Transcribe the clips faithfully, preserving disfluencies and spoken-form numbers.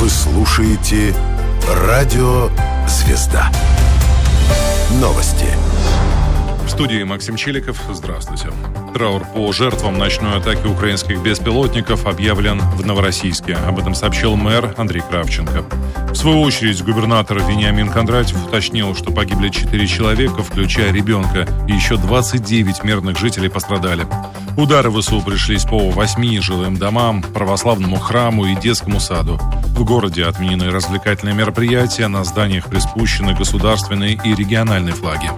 Вы слушаете Радио Звезда. Новости. В студии Максим Челиков. Здравствуйте. Траур по жертвам ночной атаки украинских беспилотников объявлен в Новороссийске. Об этом сообщил мэр Андрей Кравченко. В свою очередь, губернатор Вениамин Кондратьев уточнил, что погибли четыре человека, включая ребенка, и еще двадцать девять мирных жителей пострадали. Удары ВСУ пришлись по восьми жилым домам, православному храму и детскому саду. В городе отменены развлекательные мероприятия, на зданиях приспущены государственные и региональные флаги.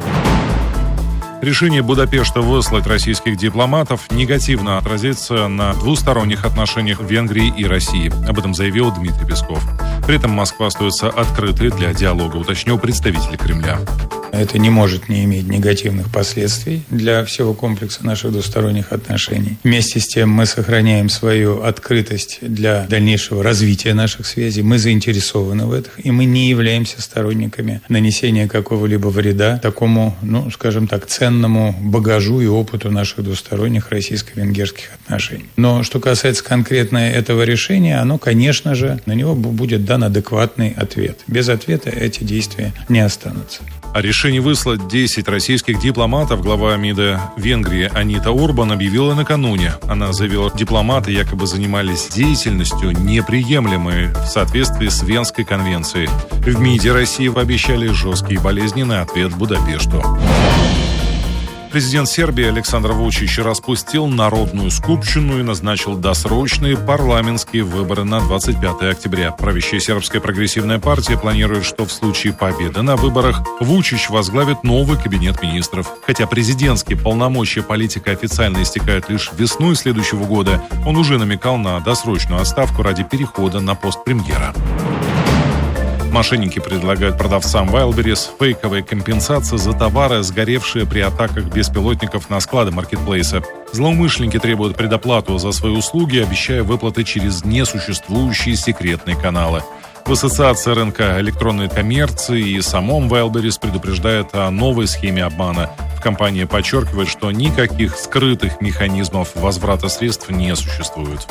Решение Будапешта выслать российских дипломатов негативно отразится на двусторонних отношениях Венгрии и России. Об этом заявил Дмитрий Песков. При этом Москва остается открытой для диалога, уточнил представитель Кремля. Это не может не иметь негативных последствий для всего комплекса наших двусторонних отношений. Вместе с тем мы сохраняем свою открытость для дальнейшего развития наших связей. Мы заинтересованы в этом, и мы не являемся сторонниками нанесения какого-либо вреда такому, ну, скажем так, ценному багажу и опыту наших двусторонних российско-венгерских отношений. Но что касается конкретно этого решения, оно, конечно же, на него будет дан адекватный ответ. Без ответа эти действия не останутся. О решении выслать десять российских дипломатов глава МИДа Венгрии Анита Урбан объявила накануне. Она заявила, что дипломаты якобы занимались деятельностью, неприемлемой в соответствии с Венской конвенцией. В МИДе России пообещали жесткий и болезненный ответ Будапешту. Президент Сербии Александр Вучич распустил Народную скупщину и назначил досрочные парламентские выборы на двадцать пятое октября. Правящая сербская прогрессивная партия планирует, что в случае победы на выборах Вучич возглавит новый кабинет министров. Хотя президентские полномочия политика официально истекают лишь весной следующего года, он уже намекал на досрочную отставку ради перехода на пост премьера. Мошенники предлагают продавцам Wildberries фейковые компенсации за товары, сгоревшие при атаках беспилотников на склады маркетплейса. Злоумышленники требуют предоплату за свои услуги, обещая выплаты через несуществующие секретные каналы. В Ассоциации рынка электронной коммерции и самом Wildberries предупреждают о новой схеме обмана. В компании подчеркивают, что никаких скрытых механизмов возврата средств не существует.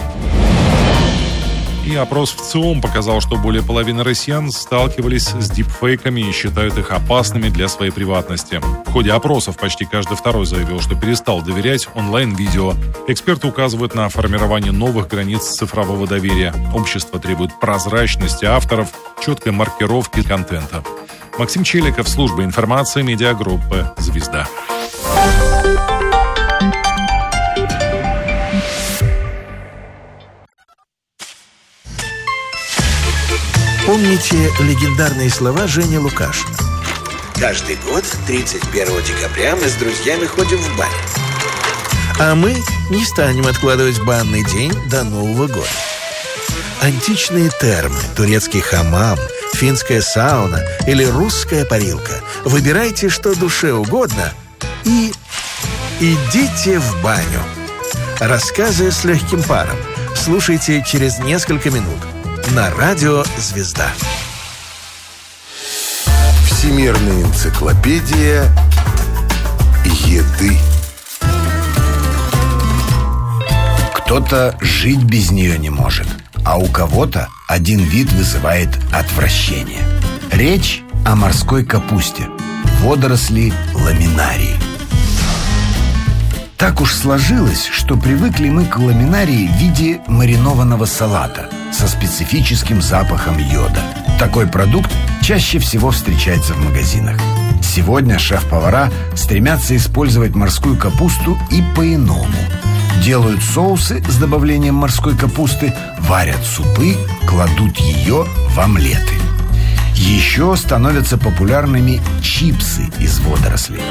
И опрос в ЦИОМ показал, что более половины россиян сталкивались с дипфейками и считают их опасными для своей приватности. В ходе опросов почти каждый второй заявил, что перестал доверять онлайн-видео. Эксперты указывают на формирование новых границ цифрового доверия. Общество требует прозрачности авторов, четкой маркировки контента. Максим Челиков, служба информации медиагруппы «Звезда». Помните легендарные слова Жени Лукашина? Каждый год тридцать первого декабря мы с друзьями ходим в баню. А мы не станем откладывать банный день до Нового года. Античные термы, турецкий хамам, финская сауна или русская парилка. Выбирайте, что душе угодно, и идите в баню. Рассказы с легким паром слушайте через несколько минут на радио «Звезда». Всемирная энциклопедия еды. Кто-то жить без нее не может, а у кого-то один вид вызывает отвращение. Речь о морской капусте, водоросли ламинарии. Так уж сложилось, что привыкли мы к ламинарии в виде маринованного салата со специфическим запахом йода. Такой продукт чаще всего встречается в магазинах. Сегодня шеф-повара стремятся использовать морскую капусту и по-иному. Делают соусы с добавлением морской капусты, варят супы, кладут ее в омлеты. Еще становятся популярными чипсы из водорослей.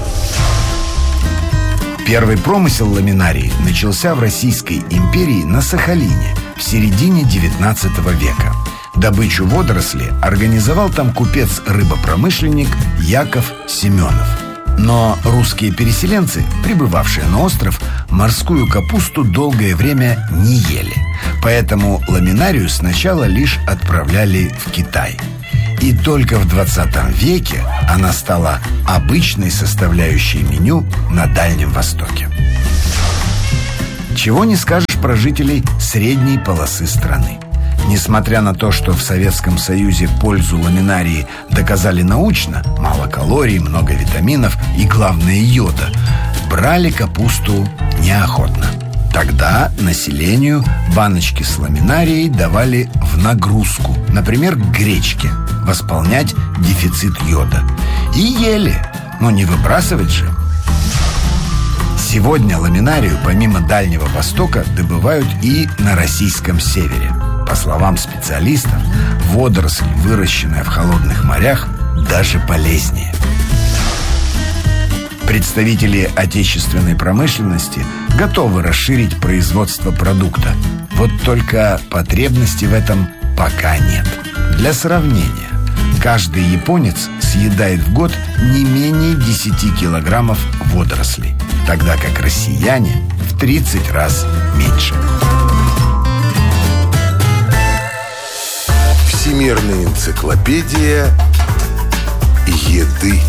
Первый промысел ламинарии начался в Российской империи на Сахалине в середине девятнадцатого века. Добычу водорослей организовал там купец-рыбопромышленник Яков Семенов. Но русские переселенцы, прибывавшие на остров, морскую капусту долгое время не ели. Поэтому ламинарию сначала лишь отправляли в Китай. И только в двадцатом веке она стала обычной составляющей меню на Дальнем Востоке. Чего не скажешь про жителей средней полосы страны. Несмотря на то, что в Советском Союзе пользу ламинарии доказали научно, мало калорий, много витаминов и, главное, йода, брали капусту неохотно. Тогда населению баночки с ламинарией давали в нагрузку, например, к гречке, восполнять дефицит йода. И ели, но не выбрасывать же. Сегодня ламинарию помимо Дальнего Востока добывают и на российском севере. По словам специалистов, водоросль, выращенная в холодных морях, даже полезнее. Представители отечественной промышленности готовы расширить производство продукта. Вот только потребности в этом пока нет. Для сравнения, каждый японец съедает в год не менее десяти килограммов водорослей, тогда как россияне в тридцать раз меньше. Всемирная энциклопедия еды.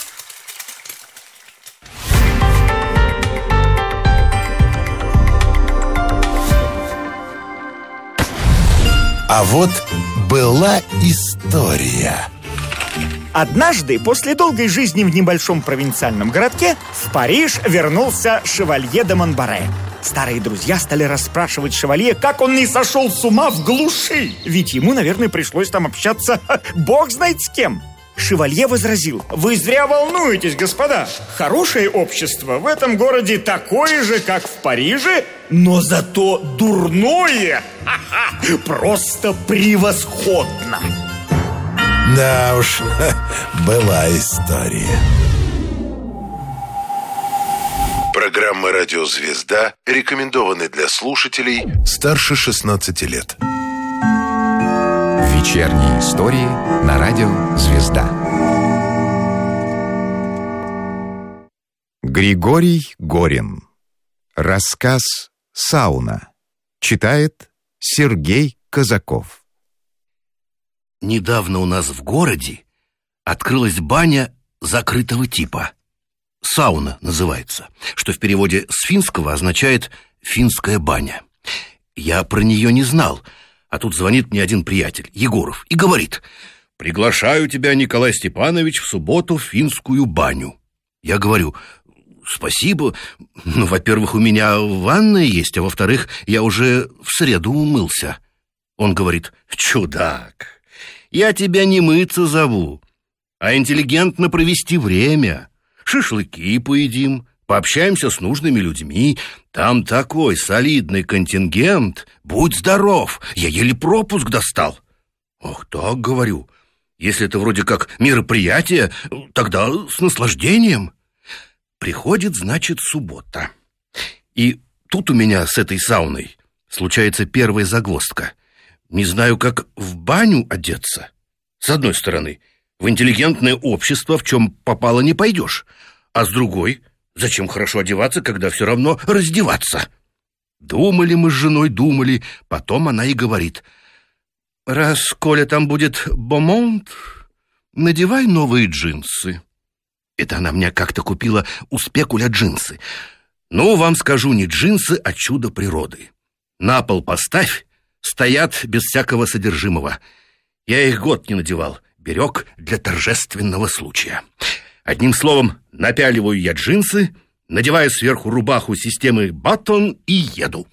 А вот была история. Однажды, после долгой жизни в небольшом провинциальном городке, в Париж вернулся шевалье де Монбаре. Старые друзья стали расспрашивать шевалье, как он не сошел с ума в глуши. Ведь ему, наверное, пришлось там общаться бог знает с кем. Шевалье возразил: вы зря волнуетесь, господа. Хорошее общество в этом городе такое же, как в Париже, но зато дурное ха-ха, просто превосходно. Да уж, была история. Программа «Радио Звезда» рекомендованы для слушателей старше шестнадцати лет. Вечерние истории на радио «Звезда». Григорий Горин. Рассказ «Сауна». Читает Сергей Казаков. Недавно у нас в городе открылась баня закрытого типа. Сауна называется, что в переводе с финского означает «финская баня». Я про нее не знал, а тут звонит мне один приятель, Егоров, и говорит: «Приглашаю тебя, Николай Степанович, в субботу в финскую баню». Я говорю: «Спасибо, ну, во-первых, у меня ванная есть, а во-вторых, я уже в среду умылся». Он говорит: «Чудак, я тебя не мыться зову, а интеллигентно провести время. Шашлыки поедим, пообщаемся с нужными людьми. Там такой солидный контингент. Будь здоров, я еле пропуск достал». «Ох, так, говорю, если это вроде как мероприятие, тогда с наслаждением». Приходит, значит, суббота. И тут у меня с этой сауной случается первая загвоздка. Не знаю, как в баню одеться. С одной стороны, в интеллигентное общество в чем попало не пойдешь. А с другой, зачем хорошо одеваться, когда все равно раздеваться? Думали мы с женой, думали. Потом она и говорит: «Раз Коля там будет бомонд, надевай новые джинсы». Это она мне как-то купила у спекуля джинсы. Ну, вам скажу, не джинсы, а чудо природы. На пол поставь, стоят без всякого содержимого. Я их год не надевал, берег для торжественного случая. Одним словом, напяливаю я джинсы, надеваю сверху рубаху системы «Баттон» и еду.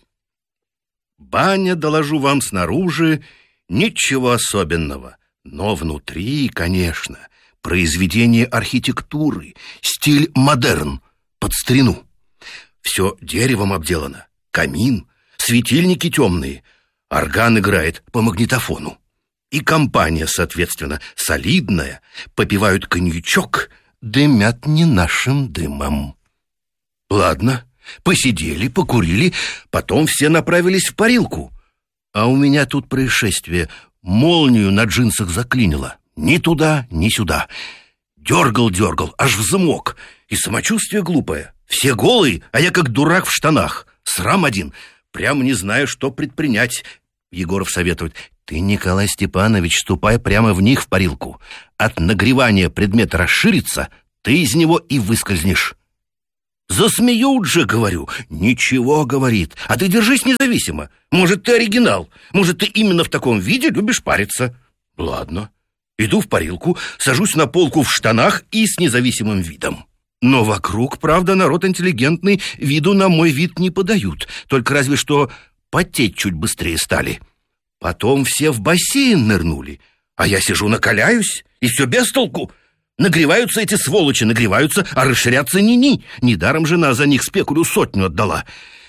Баня, доложу вам, снаружи ничего особенного, но внутри, конечно, произведение архитектуры, стиль модерн, под старину. Все деревом обделано, камин, светильники темные, орган играет по магнитофону. И компания, соответственно, солидная, попивают коньячок, дымят не нашим дымом. Ладно, посидели, покурили, потом все направились в парилку. А у меня тут происшествие, молнию на джинсах заклинило. Ни туда, ни сюда. Дергал-дергал, аж взмок. И самочувствие глупое. Все голые, а я как дурак в штанах. Срам один. Прямо не знаю, что предпринять. Егоров советует: ты, Николай Степанович, ступай прямо в них в парилку. От нагревания предмет расширится, ты из него и выскользнешь. Засмеют же, говорю. Ничего, говорит. А ты держись независимо. Может, ты оригинал. Может, ты именно в таком виде любишь париться. Ладно. Иду в парилку, сажусь на полку в штанах и с независимым видом. Но вокруг, правда, народ интеллигентный, виду на мой вид не подают. Только разве что потеть чуть быстрее стали. Потом все в бассейн нырнули. А я сижу, накаляюсь, и все без толку. Нагреваются эти сволочи, нагреваются, а расширяться ни-ни. Недаром жена за них спекулю сотню отдала.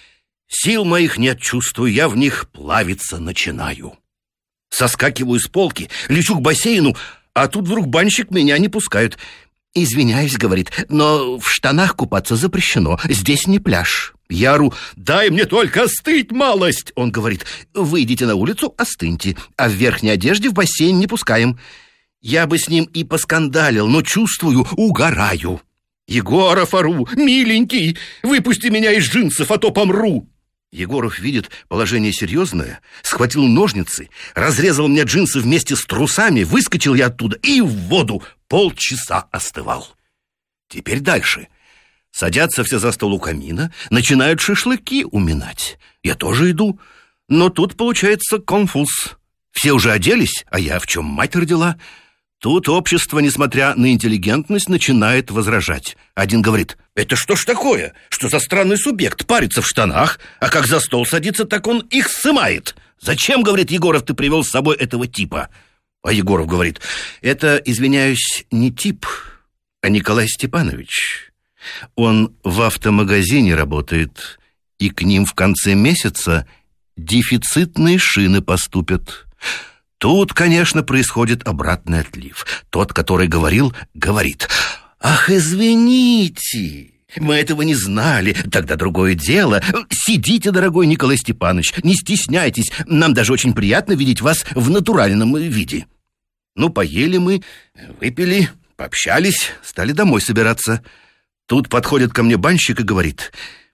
Сил моих нет, чувствую, я в них плавиться начинаю. Соскакиваю с полки, лечу к бассейну, а тут вдруг банщик меня не пускает. «Извиняюсь, — говорит, — но в штанах купаться запрещено, здесь не пляж». Я ору: «Дай мне только остыть малость!» Он говорит: «Выйдите на улицу, остыньте, а в верхней одежде в бассейн не пускаем». Я бы с ним и поскандалил, но чувствую, угораю. «Егоров, ору, миленький, выпусти меня из джинсов, а то помру!» Егоров видит положение серьезное, схватил ножницы, разрезал мне джинсы вместе с трусами, выскочил я оттуда и в воду. Полчаса остывал. Теперь дальше. Садятся все за стол у камина, начинают шашлыки уминать. Я тоже иду, но тут получается конфуз. Все уже оделись, а я в чем мать родила? Тут общество, несмотря на интеллигентность, начинает возражать. Один говорит: «Это что ж такое? Что за странный субъект? Парится в штанах, а как за стол садится, так он их ссымает. Зачем, — говорит Егоров, — ты привел с собой этого типа?» А Егоров говорит: «Это, извиняюсь, не тип, а Николай Степанович. Он в автомагазине работает, и к ним в конце месяца дефицитные шины поступят». Тут, конечно, происходит обратный отлив. Тот, который говорил, говорит: «Ах, извините, мы этого не знали, тогда другое дело. Сидите, дорогой Николай Степанович, не стесняйтесь, нам даже очень приятно видеть вас в натуральном виде». Ну, поели мы, выпили, пообщались, стали домой собираться. Тут подходит ко мне банщик и говорит: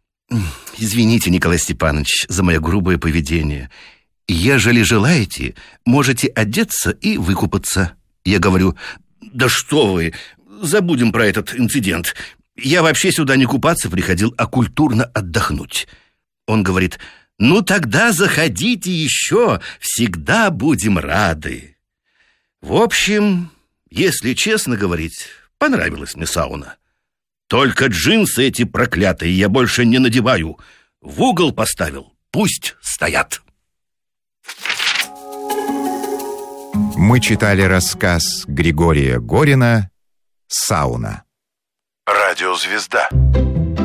«Извините, Николай Степанович, за мое грубое поведение. Ежели желаете, можете одеться и выкупаться». Я говорю: «Да что вы, забудем про этот инцидент. Я вообще сюда не купаться приходил, а культурно отдохнуть». Он говорит: «Ну тогда заходите еще, всегда будем рады». В общем, если честно говорить, понравилась мне сауна. Только джинсы эти проклятые я больше не надеваю. В угол поставил, пусть стоят. Мы читали рассказ Григория Горина «Сауна». Радиозвезда.